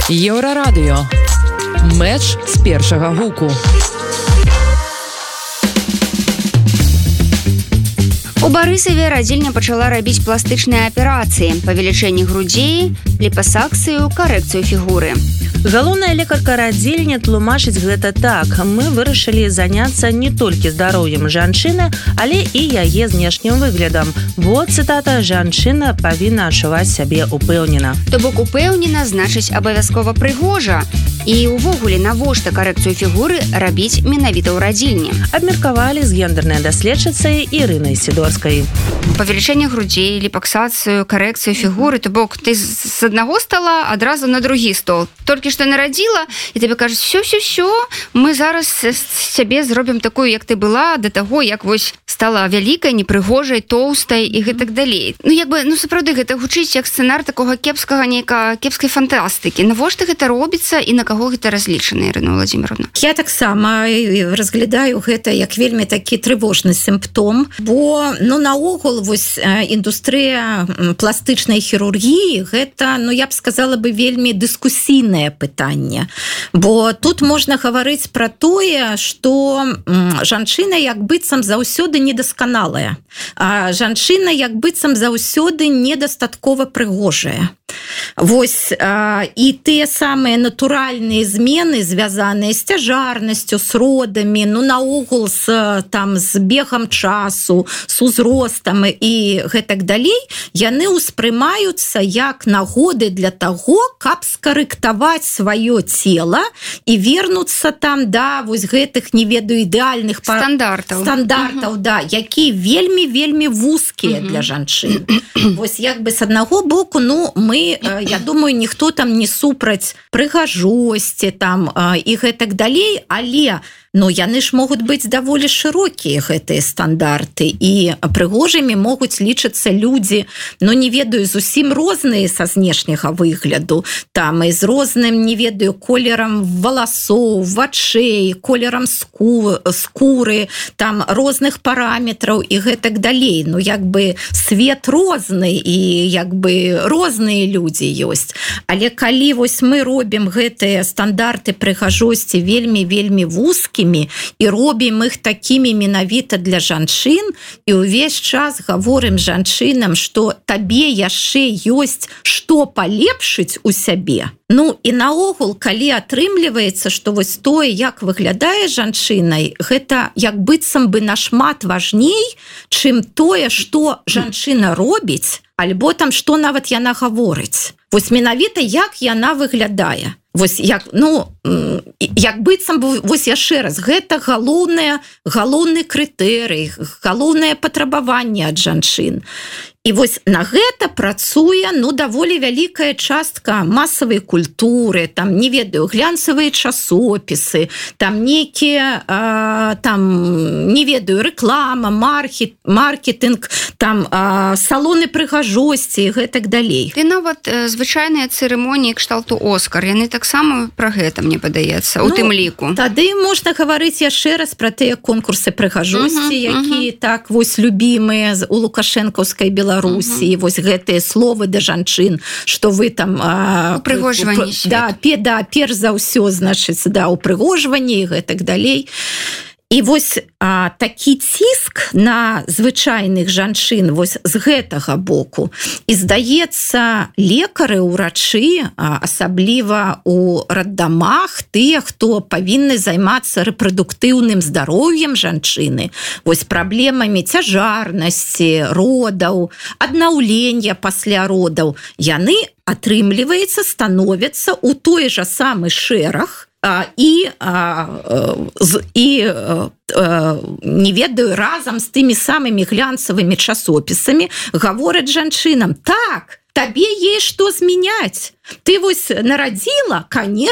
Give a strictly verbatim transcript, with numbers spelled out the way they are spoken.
Еўрарадыё. Мэч з першага гуку. У Барысаве радзільня пачала рабіць пластычныя аперацыі, павелічэнне грудзей, ліпасакцыю, карэкцыю фігуры. Галоўная лекарка радзільні тлумачыць гэта так. Мы вырашылі заняцца не толькі здароўем жанчыны, але і яе знешнім выглядам. Бо, цытата, жанчына павінна адчуваць сябе упэўнена. То бок упэўнена значыць абавязкова прыгожа. І ўвогуле, навошта карэкцыю фігуры рабіць менавіта ў радзільні? Абмеркавалі з гендернай даследчыцай Ірынай Сідорскай. Павелічэнне грудзей, ліпасакцыю, карэкцыю фігуры, то бок ты з аднаго стола адразу на другі стол. Толькі што нарадзіла, і тебе кажуць, все-все-все, мы зараз з цябе зробім такую, як ты была, да таго, як вось стала вялікай, непрыгожай, тоўстай і гэтак далей. Ну, як бы, ну, сапраўды, гэта гучыць як сцэнар такога кепскага, нейка кепскай фантастыкі. Навошта гэта робіцца і на каго гэта разлічана, Ірына Владзіміровна? Я таксама разглядаю гэта як вельмі такі трывожны сімптом, бо, ну, наогул, вось індустрыя пластычнай хірургіі, гэта, ну, я б сказала бы, вельмі дыскусійнае пытанне. Бо тут можна гаварыць пра тое, што жанчына як быццам заўсёды недасканалая, а жанчына як быццам заўсёды недастаткова прыгожая. Вось, і тыя самыя натуральныя змены, звязаныя з цяжарнасцю, з родамі, ну, наогул з, там, з бегам часу, з узростам і гэтак далей, яны ўспрымаюцца як нагоды для таго, каб скарэктаваць сваё цела і вернуцца там да вось гэтых, не ведаю, ідэальных стандартаў, стандартаў, да, які вельмі-вельмі вузкія для жанчын. Вось, як бы, з аднаго боку, ну, мы, я думаю, ніхто там не супраць прыгажосці там і гэтак далей, але ну, яны ж могуць быць даволі шырокія, гэтыя стандарты, і прыгожымі могуць лічыцца людзі, ну, не ведаю, зусім розныя са знешняга выгляду, там, і з розным, не ведаю, колерам валасоў, вачэй, колерам ску, скуры, там, розных параметраў і гэтак далей. Ну, як бы, свет розны, і, як бы, розныя людзі ёсць. Але калі вось мы робім гэтыя стандарты прыгажосці вельмі-вельмі вузкія, і робім іх такімі менавіта для жанчын, і ўвесь час гаворым жанчынам, што табе яшчэ ёсць што палепшыць у сябе. Ну, і наогул, калі атрымліваецца, што вось тое, як выглядае жанчынай, гэта як быццам бы нашмат важней, чым тое, што жанчына робіць, альбо там, што нават яна гаворыць. Вось менавіта, як яна выглядае. Вось як, ну, як быццам, вось яшчэ раз, гэта галоўнае, галоўны крытэрый, галоўнае патрабаванне ад жанчын. І вось на гэта працуе, ну, даволі вялікая частка масавай культуры, там, не ведаю, глянцавыя часопісы, там нейкія, а, там, не ведаю, рэклама, маркет, маркетинг, там, а, салоны прыгажосці і гэтак далей. Ты нават звычайныя цырымоніі кшталту Оскар, яны таксама пра гэта, мне падаецца, у ну, тым ліку. Тады можна гаварыць яшчэ раз пра тыя конкурсы прыгажосці, uh-huh, які uh-huh. так вось любімыя у лукашэнкаўскай Беларусі. Беларусі, uh-huh. вось гэтыя словы да жанчын, што вы там упрыгожванні свет. Да, пе, да, перш за ўсё, значыць, да, упрыгожванні і гэтак далей. І вось а, такі ціск на звычайных жанчын вось з гэтага боку. І здаецца, лекары, урачы, а, асабліва у раддамах, тыя, хто павінны займацца рэпрадуктыўным здароўем жанчыны, вось праблемамі цяжарнасці, родаў, аднаўлення пасля родаў, яны, атрымліваецца, становяцца ў той жа самы шэраг, і, і не ведаю, разам з тымі самымі глянцавымі часопісамі гавораць жанчынам, так, табе есть што змяняць. Ты вось нарадзіла, конечно,